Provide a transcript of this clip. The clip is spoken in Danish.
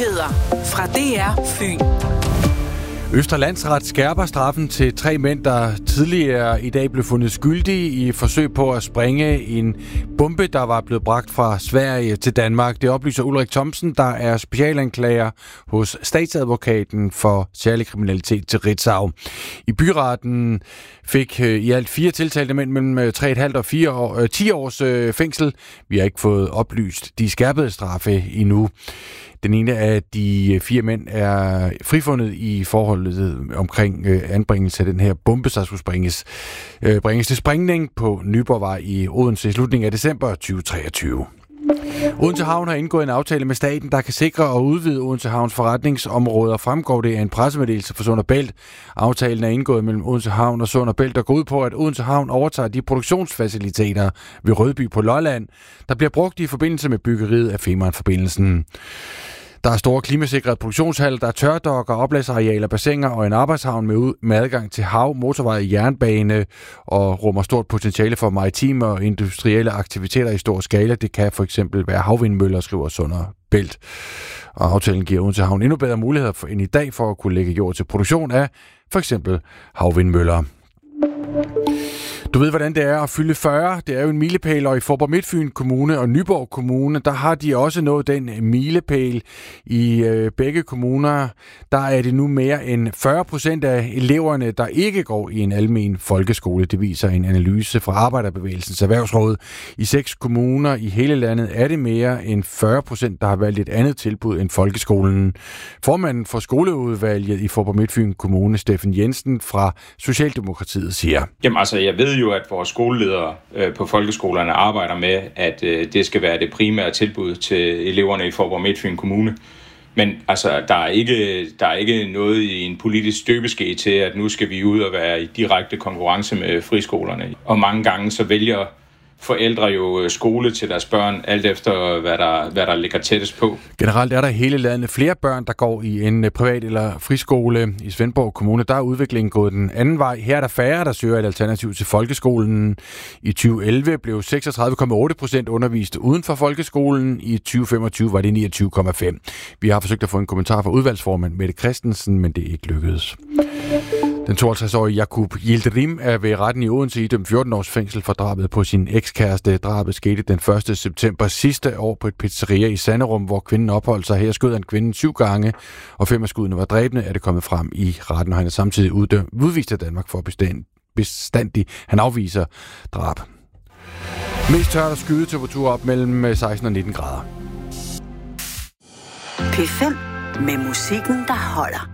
Nyheder fra DR Fyn. Østre Landsret skærper straffen til 3 mænd, der tidligere i dag blev fundet skyldige i forsøg på at sprænge en bombe, der var blevet bragt fra Sverige til Danmark. Det oplyser Ulrik Thomsen, der er specialanklager hos statsadvokaten for særlig kriminalitet til Ritzau. I byretten fik i alt 4 tiltalte mænd mellem 3,5 og 10 års fængsel. Vi har ikke fået oplyst de skærpede straffe endnu. Den ene af de 4 mænd er frifundet i forholdet omkring anbringelse af den her bombe, der skulle bringes til sprængning på Nyborgvej i Odense i slutningen af december 2023. Odense Havn har indgået en aftale med staten, der kan sikre og udvide Odense Havns forretningsområder. Fremgår det af en pressemeddelelse for Sund og Bælt. Aftalen er indgået mellem Odense Havn og Sund og Bælt, der går ud på, at Odense Havn overtager de produktionsfaciliteter ved Rødby på Lolland, der bliver brugt i forbindelse med byggeriet af Femernforbindelsen. Der er store klimasikrede produktionshaller, der er tørdokker, opladsarealer, bassiner og en arbejdshavn med adgang til hav, motorvej og jernbane og rummer stort potentiale for maritime og industrielle aktiviteter i stor skala. Det kan for eksempel være havvindmøller, skriver Sund og Bælt. Og aftalen giver Odense Havn endnu bedre muligheder end i dag for at kunne lægge jord til produktion af for eksempel havvindmøller. Du ved, hvordan det er at fylde 40. Det er jo en milepæl, og i Faaborg-Midtfyn Kommune og Nyborg Kommune, der har de også nået den milepæl. I begge kommuner, der er det nu mere end 40% af eleverne, der ikke går i en almen folkeskole. Det viser en analyse fra Arbejderbevægelsens Erhvervsråd. I 6 kommuner i hele landet er det mere end 40%, der har valgt et andet tilbud end folkeskolen. Formanden for skoleudvalget i Faaborg-Midtfyn Kommune, Steffen Jensen fra Socialdemokratiet, siger: Jamen altså, jeg ved jo, at vores skoleledere på folkeskolerne arbejder med, at det skal være det primære tilbud til eleverne i Faaborg-Midtfyn Kommune. Men altså, der er ikke noget i en politisk støbeske til, at nu skal vi ud og være i direkte konkurrence med friskolerne. Og mange gange så vælger forældre jo skole til deres børn, alt efter hvad der ligger tættest på. Generelt er der i hele landet flere børn, der går i en privat eller friskole. I Svendborg Kommune, der er udviklingen gået den anden vej. Her er der færre, der søger et alternativ til folkeskolen. I 2011 blev 36,8% undervist uden for folkeskolen. I 2025 var det 29,5%. Vi har forsøgt at få en kommentar fra udvalgsformand Mette Christensen, men det er ikke lykkedes. Den 52-årige Jakub Yildirim er ved retten i Odense idømt 14 års fængsel for drabet på sin ekskæreste. Drabet skete den 1. september sidste år på et pizzeria i Sanderum, hvor kvinden opholdt sig. Her skød han kvinden 7 gange, og 5 af skuddene var dræbende, er det kommet frem i retten, og han er samtidig udvist af Danmark for bestandig. Han afviser drab. Mest tørt og skydetemperatur op mellem 16 og 19 grader. P5 med musikken, der holder.